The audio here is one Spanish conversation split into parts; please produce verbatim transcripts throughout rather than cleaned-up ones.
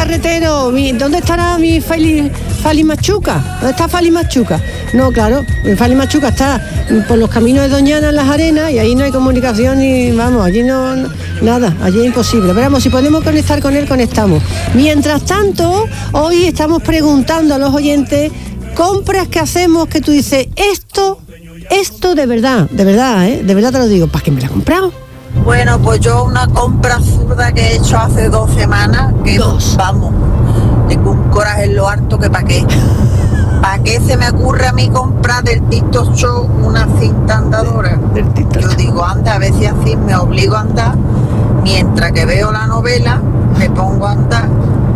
carretero, mi, ¿dónde estará mi Fali, Fali Machuca? ¿Dónde está Fali Machuca? No, claro, mi Fali Machuca está por los caminos de Doñana en las arenas y ahí no hay comunicación ni, vamos, allí no, no nada, allí es imposible. Pero vamos, si podemos conectar con él, conectamos. Mientras tanto, hoy estamos preguntando a los oyentes compras que hacemos que tú dices, esto, esto de verdad, de verdad, ¿eh? De verdad te lo digo, ¿para qué me la he comprado? Bueno, pues yo una compra absurda que he hecho hace dos semanas, que dos. Vamos, tengo un coraje en lo harto que pa' qué. ¿Para qué se me ocurre a mí comprar del TikTok Show una cinta andadora? Yo digo, anda, a ver si así me obligo a andar, mientras que veo la novela, me pongo a andar.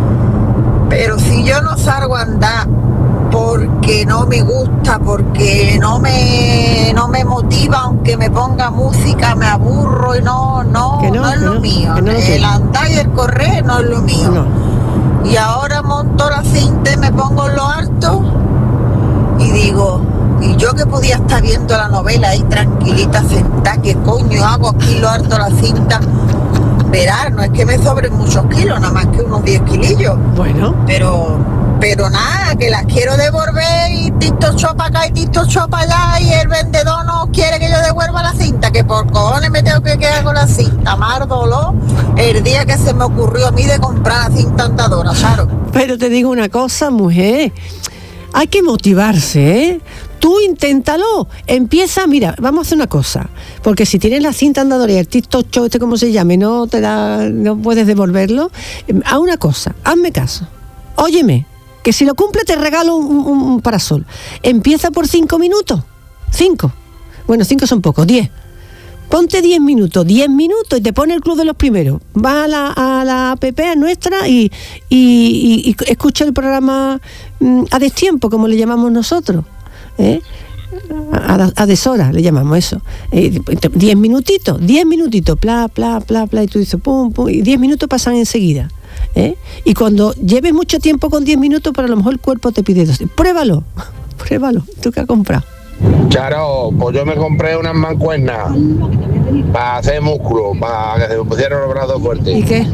Pero si yo no salgo a andar porque no me gusta, porque no me no me motiva, aunque me ponga música, me aburro y no, no, no, no es lo no, mío. No el andar y el correr no es lo mío. No. Y ahora monto la cinta y me pongo en lo alto y digo, y yo que podía estar viendo la novela ahí tranquilita, sentada, ¿qué coño hago aquí lo alto de la cinta? Verás, no es que me sobren muchos kilos, nada más que unos diez kilillos. Bueno. Pero... Pero nada, que las quiero devolver y TikTok Shop para acá y TikTok Shop para allá y el vendedor no quiere que yo devuelva la cinta, que por cojones me tengo que quedar con la cinta. Más dolor el día que se me ocurrió a mí de comprar la cinta andadora, claro. Pero te digo una cosa, mujer, hay que motivarse, ¿eh? Tú inténtalo, empieza, mira, vamos a hacer una cosa, porque si tienes la cinta andadora y el TikTok Shop, este como se llame, no te da, no puedes devolverlo, haz una cosa, hazme caso, óyeme, que si lo cumple te regalo un, un, un parasol. Empieza por cinco minutos. Cinco. Bueno, cinco son pocos, diez. Ponte diez minutos, diez minutos y te pone el club de los primeros. Va a la, a la app nuestra y, y, y, y escucha el programa mm, a destiempo, como le llamamos nosotros. ¿Eh? A, a deshora le llamamos eso. Eh, diez minutitos, diez minutitos, pla, pla, pla, pla, y tú dices pum, pum, y diez minutos pasan enseguida. ¿Eh? Y cuando lleves mucho tiempo con diez minutos, pero a lo mejor el cuerpo te pide dos. Pruébalo, pruébalo. ¿Tú qué has comprado? Charo, pues yo me compré unas mancuernas para hacer músculo, para que se me pusieran los brazos fuertes. ¿Y qué?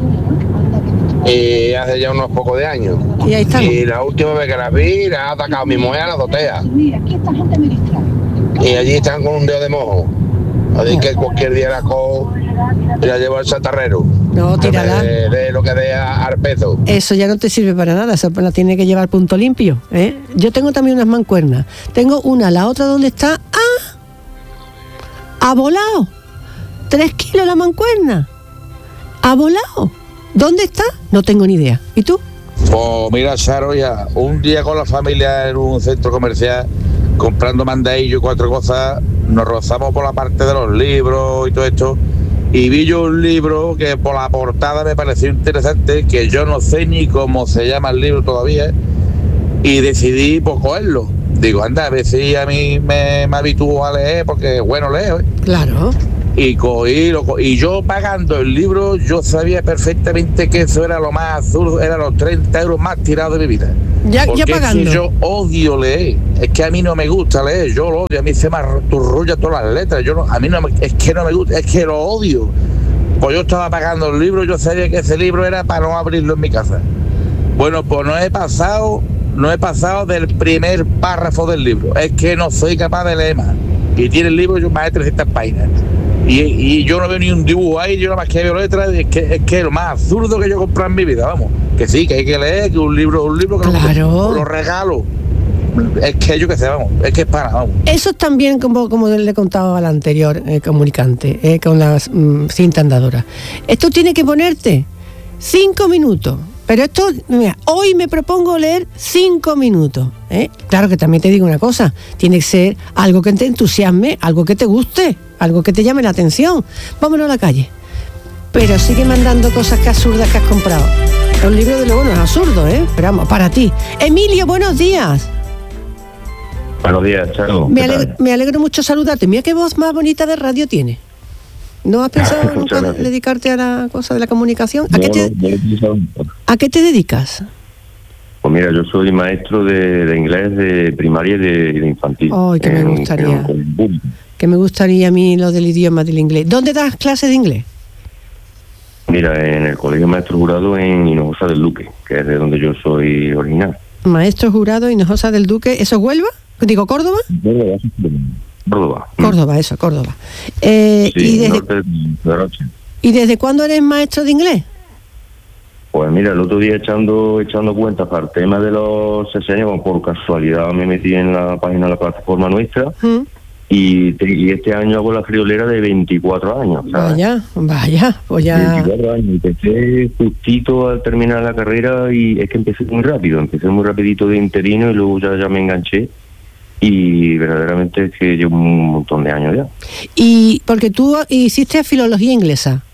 Y hace ya unos pocos de años. Y ahí estamos. Y la última vez que las vi, la ha atacado mi mujer a la azotea. Y allí están con un dedo de mojo. Así que cualquier día la cojo y la llevo al chatarrero. No, tírala. De, de lo que dé al peso. Eso ya no te sirve para nada, eso la tiene que llevar punto limpio, ¿eh? Yo tengo también unas mancuernas. Tengo una, la otra ¿dónde está? ¡Ah! ¡Ha volado! Tres kilos la mancuerna. ¡Ha volado! ¿Dónde está? No tengo ni idea. ¿Y tú? Pues mira, Charo, ya un día con la familia en un centro comercial comprando mandadillo y cuatro cosas, nos rozamos por la parte de los libros y todo esto, y vi yo un libro que por la portada me pareció interesante, que yo no sé ni cómo se llama el libro todavía, y decidí pues cogerlo. Digo, anda, a ver si a mí me, me habitúo a leer, porque bueno leo, ¿eh? Claro. Y cogí, lo co- y yo pagando el libro, yo sabía perfectamente que eso era lo más absurdo, eran los treinta euros más tirados de mi vida. Ya, Porque ya pagando. es que yo odio leer, es que a mí no me gusta leer, yo lo odio, a mí se me aturrulla todas las letras, yo no, a mí no me, es que no me gusta, es que lo odio. Pues yo estaba pagando el libro, yo sabía que ese libro era para no abrirlo en mi casa. Bueno, pues no he pasado, no he pasado del primer párrafo del libro, es que no soy capaz de leer más. Y tiene el libro yo más de trescientas páginas. Y, y yo no veo ni un dibujo ahí, yo nada más que veo letras, es que es que es lo más absurdo que yo he comprado en mi vida, vamos. Que sí, que hay que leer, que un libro es un libro, que claro. lo, lo regalo. Es que yo qué sé, vamos, es que es para, vamos. Eso es también como, como le contaba al anterior eh, comunicante, eh, con la mm, cinta andadora. Esto tiene que ponerte cinco minutos. Pero esto, mira, hoy me propongo leer cinco minutos. ¿eh? Claro que también te digo una cosa, tiene que ser algo que te entusiasme, algo que te guste, algo que te llame la atención. Vámonos a la calle. Pero sigue mandando cosas que absurdas que has comprado. Un libro de luego no es absurdo, ¿eh? Pero vamos, para ti. Emilio, buenos días. Buenos días, Charo. Me alegro, me alegro mucho saludarte. Mira qué voz más bonita de radio tiene. ¿No has pensado nunca dedicarte a la cosa de la comunicación? ¿A, no, qué, te, no, ¿a qué te dedicas? Pues mira, yo soy maestro de, de inglés de primaria y de, de infantil. Ay, que me gustaría. En, en, que me gustaría a mí lo del idioma del inglés. ¿Dónde das clases de inglés? Mira, en el Colegio Maestro Jurado en Hinojosa del Duque, que es de donde yo soy original. Maestro Jurado Hinojosa del Duque, ¿eso es Huelva? Digo, ¿Córdoba? Córdoba. Córdoba, eso, Córdoba. Eh, sí, y, desde, norte de Roche. ¿Y desde cuándo eres maestro de inglés? Pues mira, el otro día echando echando cuentas para el tema de los sesenios, por casualidad me metí en la página de la plataforma nuestra, ¿Mm? y, y este año hago la friolera de veinticuatro años. ¿sabes? Vaya, vaya, pues ya... veinticuatro años, empecé justito al terminar la carrera y es que empecé muy rápido, empecé muy rapidito de interino y luego ya, ya me enganché. Y verdaderamente es que llevo un montón de años ya. Y porque tú hiciste filología inglesa.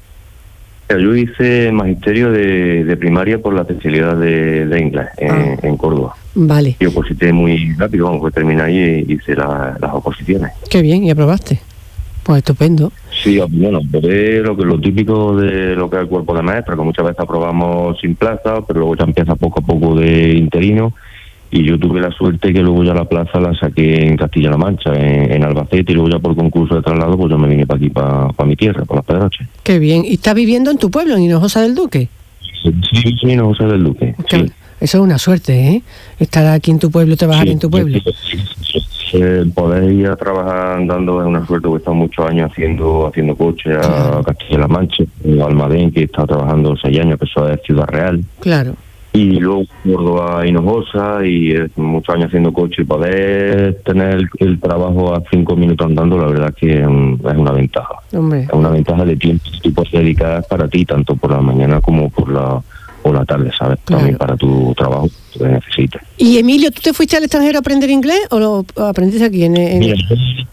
Yo hice magisterio de, de primaria por la especialidad de, de inglés en, ah. en Córdoba. Vale. Y oposité muy rápido, vamos, pues terminé ahí y hice la, las oposiciones. Qué bien, ¿y aprobaste? Pues estupendo. Sí, bueno, pero lo que lo típico de lo que es el cuerpo de maestra, que muchas veces aprobamos sin plaza, pero luego ya empieza poco a poco de interino. Y yo tuve la suerte que luego ya la plaza la saqué en Castilla-La Mancha, en, en Albacete, y luego ya por concurso de traslado pues yo me vine para aquí, para, para mi tierra, para Las Pedroches. Qué bien. ¿Y estás viviendo en tu pueblo, en Hinojosa del Duque? Sí, sí, en Hinojosa del Duque, claro. Sí. Eso es una suerte, ¿eh? Estar aquí en tu pueblo, trabajar sí, en tu pueblo. Sí, sí, sí, sí. El poder ir a trabajar andando es una suerte, porque he estado muchos años haciendo haciendo coche a claro. Castilla-La Mancha, a Almadén, que he estado trabajando seis años, que eso es Ciudad Real. Claro. Y luego Córdoba, Hinojosa, y eh, muchos años haciendo coche, y poder tener el, el trabajo a cinco minutos andando, la verdad que es, un, es una ventaja. Hombre. Es una ventaja de tiempo que tú puedes dedicar para ti, tanto por la mañana como por la por la tarde, ¿sabes? Claro. También para tu trabajo que necesitas. Y Emilio, ¿tú te fuiste al extranjero a aprender inglés o lo aprendiste aquí en, en... Mira,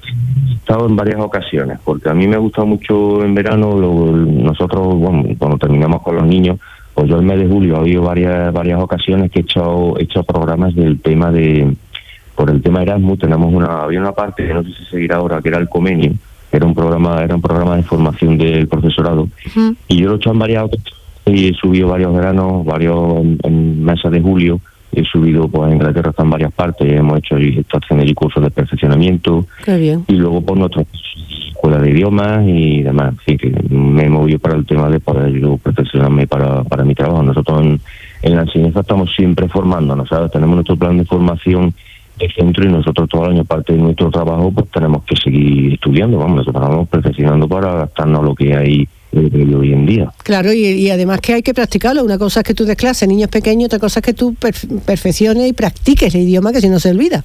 he estado en varias ocasiones, porque a mí me ha gustado mucho en verano, lo, nosotros, bueno, cuando terminamos con los niños, pues yo el mes de julio ha habido varias varias ocasiones que he hecho, he hecho programas del tema de, por el tema Erasmus, tenemos una, había una parte que no sé si seguirá ahora, que era el Comenio, era un programa, era un programa de formación del profesorado, uh-huh. y yo lo he hecho en varias ocasiones y he subido varios veranos, varios en, en meses de julio, he subido pues a Inglaterra, está en varias partes, hemos hecho estaciones y cursos de perfeccionamiento. Qué bien. Y luego por nuestra escuela de idiomas y demás, así que me he movido para el tema de poder yo perfeccionarme para, para mi trabajo. Nosotros en, en la enseñanza estamos siempre formándonos, ¿sabes? Tenemos nuestro plan de formación de centro y nosotros todo el año, parte de nuestro trabajo, pues tenemos que seguir estudiando, vamos, nosotros estamos perfeccionando para adaptarnos a lo que hay de hoy en día. Claro, y, y además que hay que practicarlo. Una cosa es que tú des clase a niños pequeños, otra cosa es que tú perf- perfecciones y practiques el idioma, que si no se olvida.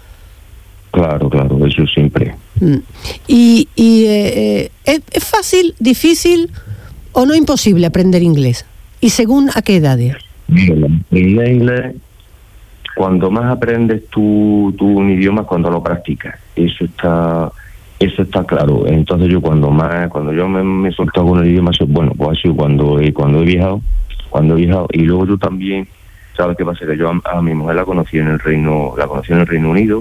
Claro, claro, eso siempre. Mm. Y, y eh, eh, ¿es, ¿es fácil, difícil o no imposible aprender inglés? ¿Y según a qué edades? Mira, en inglés, cuando más aprendes tu, tu un idioma es cuando lo practicas. Eso está... Eso está claro. Entonces yo cuando más, cuando yo me, me he soltado con el idioma, bueno, pues ha sido cuando he, cuando he viajado, cuando he viajado, y luego yo también, ¿sabes qué pasa? Que yo a, a mi mujer la conocí en el Reino, la conocí en el Reino Unido,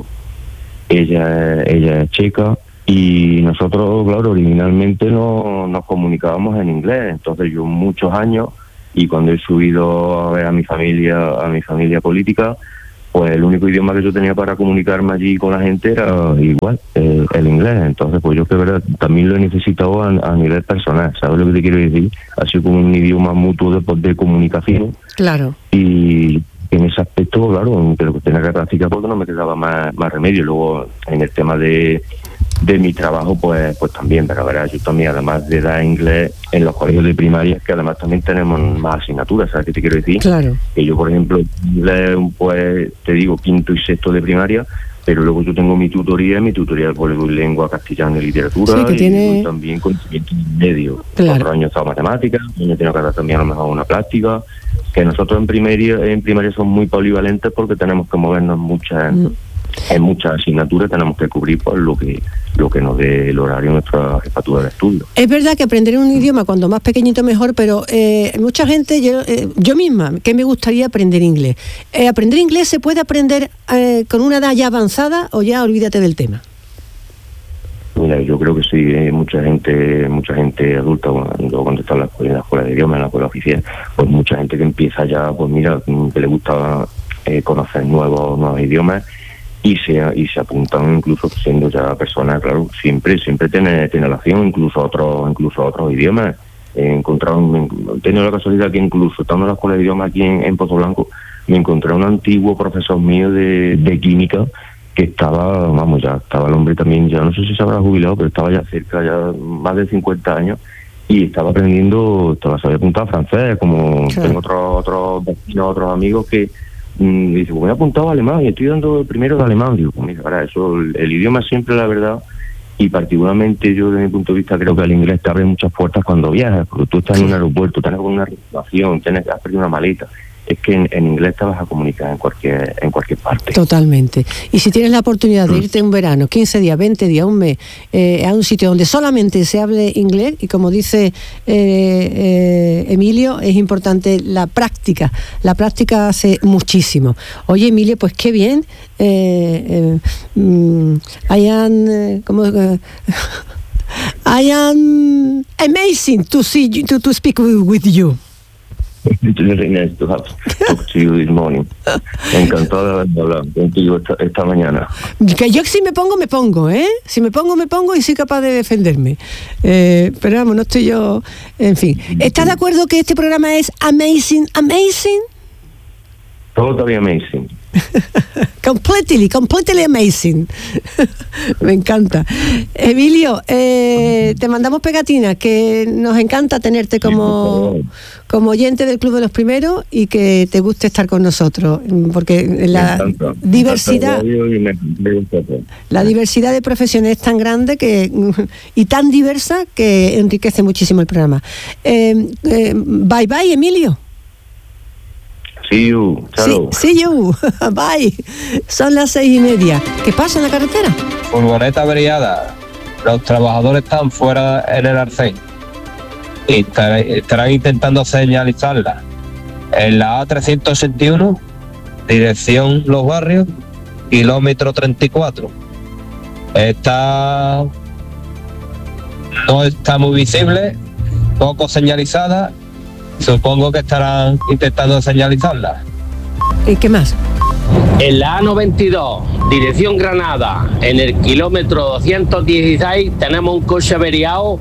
ella, ella es checa, y nosotros, claro, originalmente no nos comunicábamos en inglés, entonces yo muchos años, y cuando he subido a ver a mi familia, a mi familia política, pues el único idioma que yo tenía para comunicarme allí con la gente era igual, eh, el inglés. Entonces, pues yo que verdad también lo he necesitado a, a nivel personal, ¿sabes lo que te quiero decir? Ha sido como un idioma mutuo de, de comunicación. Claro. Y en ese aspecto, claro, pero que tenía que practicar porque no me quedaba más, más remedio. Luego, en el tema de, de mi trabajo, pues pues también, pero verdad, yo también, además de dar inglés en los colegios de primaria, que además también tenemos más asignaturas, ¿sabes qué te quiero decir? Claro. Que yo, por ejemplo, inglés, pues te digo, quinto y sexto de primaria, pero luego yo tengo mi tutoría, mi tutoría por lengua castellana y literatura, sí, que y tiene... también conocimiento medio. Claro. Otro año he estado matemáticas, yo tengo que dar también a lo mejor una práctica, que nosotros en primaria, en primaria somos muy polivalentes porque tenemos que movernos muchas... Mm. En muchas asignaturas tenemos que cubrir por lo que lo que nos dé el horario nuestra jefatura de estudio. Es verdad que aprender un idioma cuando más pequeñito mejor, pero eh, mucha gente, yo, eh, yo misma, que me gustaría aprender inglés. Eh, ¿Aprender inglés se puede aprender eh, con una edad ya avanzada o ya olvídate del tema? Mira, yo creo que sí, eh, mucha gente mucha gente adulta, cuando, cuando está en la, en la escuela de idiomas, en la escuela oficial, pues mucha gente que empieza ya, pues mira, que le gusta eh, conocer nuevos nuevos idiomas, y se y se apuntan incluso siendo ya personas, claro, siempre siempre tiene tiene relación incluso otros incluso otros idiomas, He encontrado, he tenido la casualidad que incluso estando en la escuela de idiomas aquí en, en Pozo Blanco, me encontré a un antiguo profesor mío de, de química que estaba, vamos, ya estaba el hombre también, ya no sé si se habrá jubilado, pero estaba ya cerca, ya más de cincuenta años, y estaba aprendiendo, estaba, se había apuntado a francés, como sí. Tengo otros otros vecinos, otros amigos que mmm, dice, pues me he apuntado a alemán y estoy dando el primero de alemán. Digo, pues mira, para eso, el, el idioma siempre, la verdad, y particularmente yo desde mi punto de vista creo que el inglés te abre muchas puertas cuando viajas, porque tú estás sí. en un aeropuerto, tienes una reservación, tienes que hacer una maleta. Es que en, en inglés te vas a comunicar en cualquier en cualquier parte. Totalmente. Y si tienes la oportunidad de irte un verano, quince días, veinte días, un mes, eh, a un sitio donde solamente se hable inglés, y como dice eh, eh, Emilio, es importante la práctica. La práctica hace muchísimo. Oye, Emilio, pues qué bien. Eh, eh, um, I am... Eh, ¿cómo, eh, I am amazing to see you, to, to speak with, with you. It's very nice to have talk to you this morning. Encantado de hablar contigo esta, esta mañana. Que yo si me pongo, me pongo, ¿eh? Si me pongo, me pongo y soy capaz de defenderme. Eh, pero vamos, no estoy yo... En fin. ¿Estás de acuerdo que este programa es amazing, amazing? Totally amazing. completely, completely amazing. Me encanta. Emilio, eh, te mandamos pegatinas, que nos encanta tenerte como, como oyente del Club de los Primeros y que te guste estar con nosotros, porque la diversidad, la diversidad de profesiones es tan grande que y tan diversa que enriquece muchísimo el programa. Eh, eh, bye bye, Emilio. See you, chao. Sí, see you, bye. Son las seis y media. ¿Qué pasa en la carretera? Furgoneta averiada. Los trabajadores están fuera en el arcén y estar, estarán intentando señalizarla. En la A trescientos sesenta y uno, dirección Los Barrios, kilómetro treinta y cuatro. Está... no está muy visible, poco señalizada. Supongo que estarán intentando señalizarla. ¿Y qué más? En la A noventa y dos, dirección Granada, en el kilómetro doscientos dieciséis, tenemos un coche averiado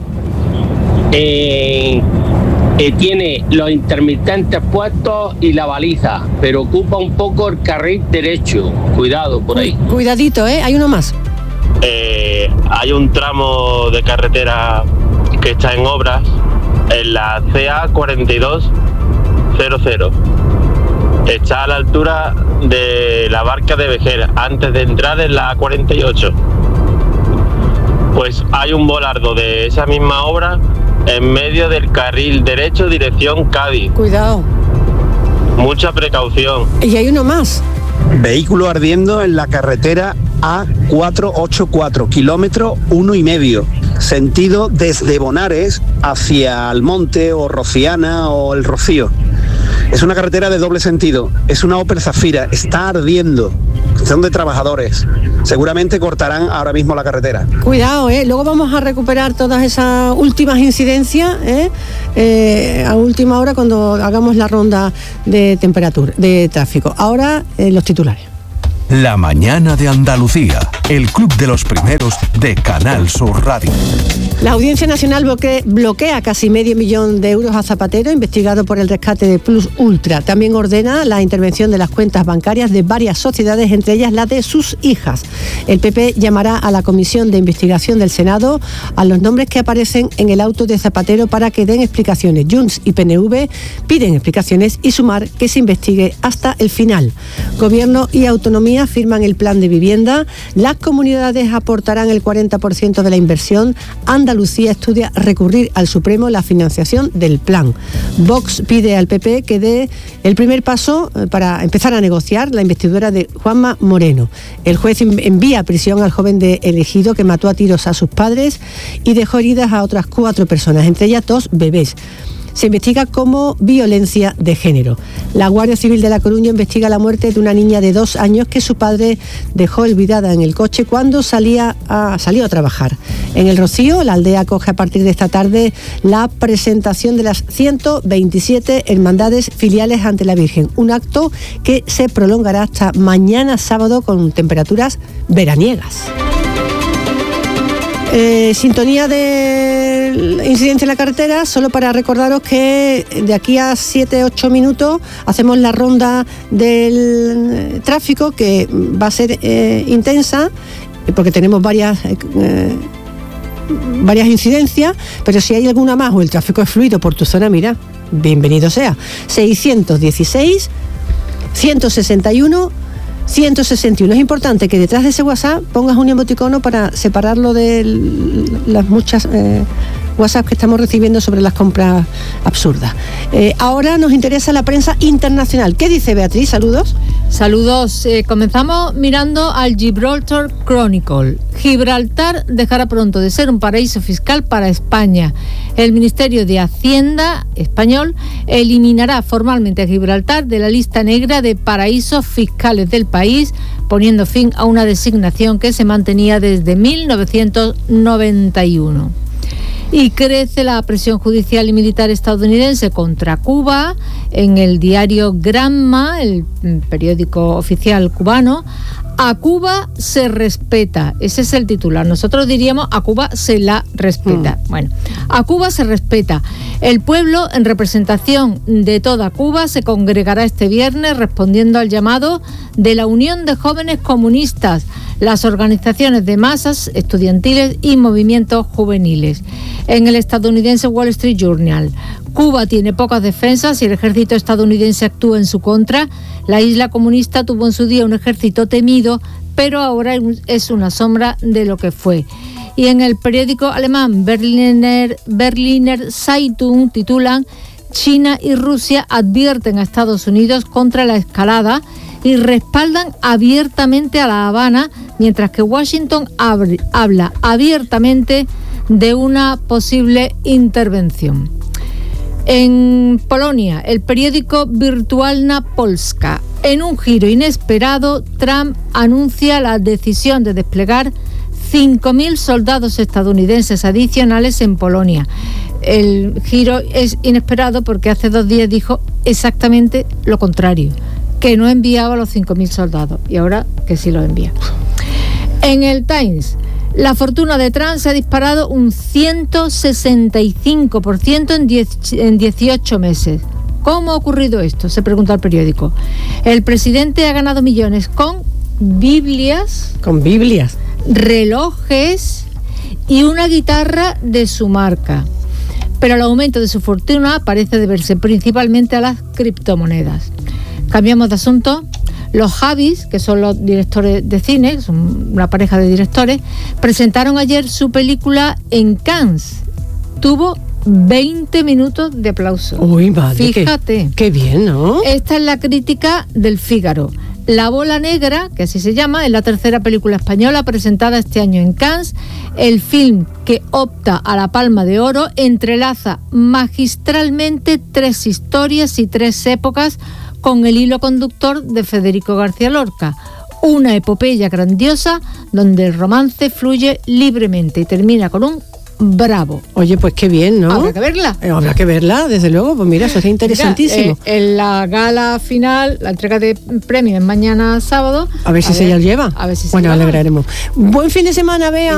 eh, que tiene los intermitentes puestos y la baliza, pero ocupa un poco el carril derecho. Cuidado por ahí. Cuidadito, ¿eh? Hay uno más. Eh, hay un tramo de carretera que está en obras en la C A cuarenta y dos cero cero. Está a la altura de la Barca de Vejer, antes de entrar en la A cuarenta y ocho. Pues hay un volardo de esa misma obra en medio del carril derecho, dirección Cádiz. Cuidado. Mucha precaución. Y hay uno más. Vehículo ardiendo en la carretera A cuatrocientos ochenta y cuatro, kilómetro uno y medio, sentido desde Bonares hacia Almonte o Rociana o El Rocío. Es una carretera de doble sentido, es una Opel Zafira, está ardiendo, son de trabajadores, seguramente cortarán ahora mismo la carretera. Cuidado, ¿eh? Luego vamos a recuperar todas esas últimas incidencias ¿eh? Eh, a última hora cuando hagamos la ronda de temperatura, de tráfico. Ahora eh, los titulares. La mañana de Andalucía, el Club de los Primeros de Canal Sur Radio. La Audiencia Nacional bloque, bloquea casi medio millón de euros a Zapatero, investigado por el rescate de Plus Ultra. También ordena la intervención de las cuentas bancarias de varias sociedades, entre ellas la de sus hijas. El P P llamará a la Comisión de Investigación del Senado a los nombres que aparecen en el auto de Zapatero para que den explicaciones. Junts y P N V piden explicaciones y Sumar que se investigue hasta el final. Gobierno y autonomía firman el plan de vivienda. Las comunidades aportarán el cuarenta por ciento de la inversión. Andalucía estudia recurrir al Supremo la financiación del plan. Vox pide al P P que dé el primer paso para empezar a negociar la investidura de Juanma Moreno. El juez envía a prisión al joven de El Ejido que mató a tiros a sus padres y dejó heridas a otras cuatro personas, entre ellas dos bebés. Se investiga como violencia de género. La Guardia Civil de La Coruña investiga la muerte de una niña de dos años que su padre dejó olvidada en el coche cuando salía a, salió a trabajar. En El Rocío, la aldea acoge a partir de esta tarde la presentación de las ciento veintisiete hermandades filiales ante la Virgen. Un acto que se prolongará hasta mañana sábado con temperaturas veraniegas. Eh, sintonía de incidencia en la carretera, solo para recordaros que de aquí a siete ocho minutos hacemos la ronda del tráfico, que va a ser eh, intensa, porque tenemos varias eh, varias incidencias, pero si hay alguna más o el tráfico es fluido por tu zona, mira, bienvenido sea. seiscientos dieciséis, ciento sesenta y uno, ciento sesenta y uno. Es importante que detrás de ese WhatsApp pongas un emoticono para separarlo de las muchas eh, WhatsApp que estamos recibiendo sobre las compras absurdas. Eh, ahora nos interesa la prensa internacional. ¿Qué dice Beatriz? Saludos. Saludos. Eh, comenzamos mirando al Gibraltar Chronicle. Gibraltar dejará pronto de ser un paraíso fiscal para España. El Ministerio de Hacienda español eliminará formalmente a Gibraltar de la lista negra de paraísos fiscales del país, poniendo fin a una designación que se mantenía desde mil novecientos noventa y uno. Y crece la presión judicial y militar estadounidense contra Cuba. En el diario Granma, el periódico oficial cubano, a Cuba se respeta. Ese es el titular. Nosotros diríamos a Cuba se la respeta. Mm. Bueno, a Cuba se respeta. El pueblo, en representación de toda Cuba, se congregará este viernes respondiendo al llamado de la Unión de Jóvenes Comunistas, las organizaciones de masas estudiantiles y movimientos juveniles. En el estadounidense Wall Street Journal, Cuba tiene pocas defensas y el ejército estadounidense actúa en su contra. La isla comunista tuvo en su día un ejército temido, pero ahora es una sombra de lo que fue. Y en el periódico alemán Berliner, Berliner Zeitung titulan: China y Rusia advierten a Estados Unidos contra la escalada y respaldan abiertamente a La Habana, mientras que Washington abre, habla abiertamente de una posible intervención. En Polonia, el periódico Wirtualna Polska. En un giro inesperado, Trump anuncia la decisión de desplegar cinco mil soldados estadounidenses adicionales en Polonia. El giro es inesperado porque hace dos días dijo exactamente lo contrario, que no enviaba los cinco mil soldados, y ahora que sí los envía. En el Times, la fortuna de Trump se ha disparado un ciento sesenta y cinco por ciento en, diez, en dieciocho meses. ¿Cómo ha ocurrido esto?, se pregunta el periódico. El presidente ha ganado millones con Biblias, con Biblias, relojes y una guitarra de su marca. Pero el aumento de su fortuna parece deberse principalmente a las criptomonedas. Cambiamos de asunto. Los Javis, que son los directores de cine, son una pareja de directores, presentaron ayer su película en Cannes. Tuvo veinte minutos de aplauso. Uy, madre, fíjate. Qué, qué bien, ¿no? Esta es la crítica del Fígaro. La Bola Negra, que así se llama, es la tercera película española presentada este año en Cannes. El film, que opta a la Palma de Oro, entrelaza magistralmente tres historias y tres épocas con el hilo conductor de Federico García Lorca. Una epopeya grandiosa donde el romance fluye libremente y termina con un bravo. Oye, pues qué bien, ¿no? Habrá que verla. Eh, habrá que verla, desde luego. Pues mira, eso es interesantísimo. Mira, eh, en la gala final, la entrega de premios es mañana sábado. A ver si a se ver, ya lleva. A ver si se bueno, lleva. alegraremos. Buen fin de semana, Bea.